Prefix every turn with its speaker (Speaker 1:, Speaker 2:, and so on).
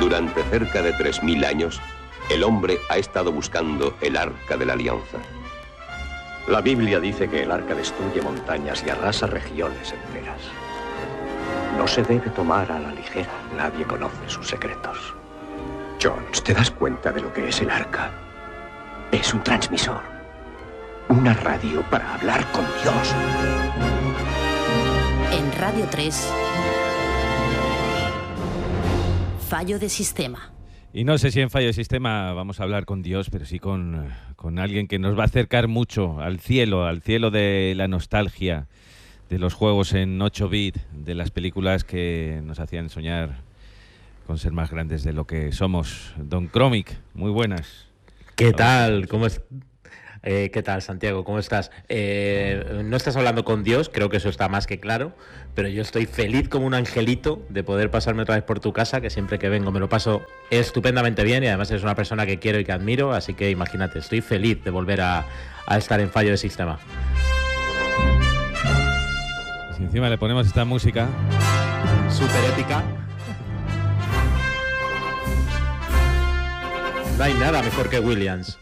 Speaker 1: Durante cerca de 3000 años, el hombre ha estado buscando el Arca de la Alianza.
Speaker 2: La Biblia dice que el arca destruye montañas y arrasa regiones enteras. No se debe tomar a la ligera. Nadie conoce sus secretos. Jones, ¿te das cuenta de lo que es el arca? Es un transmisor. Una radio para hablar con Dios.
Speaker 3: En Radio 3, Fallo de Sistema.
Speaker 4: Y no sé si en Fallo de Sistema vamos a hablar con Dios, pero sí con alguien que nos va a acercar mucho al cielo de la nostalgia, de los juegos en 8 bit, de las películas que nos hacían soñar con ser más grandes de lo que somos. Don Cromic, muy buenas.
Speaker 5: ¿Qué tal? ¿Qué tal, Santiago? ¿Cómo estás? No estás hablando con Dios, creo que eso está más que claro, pero yo estoy feliz como un angelito de poder pasarme otra vez por tu casa, que siempre que vengo me lo paso estupendamente bien y además eres una persona que quiero y que admiro, así que imagínate, estoy feliz de volver a estar en Fallo de Sistema.
Speaker 4: Si encima le ponemos esta música
Speaker 5: súper épica. No hay nada mejor que Williams.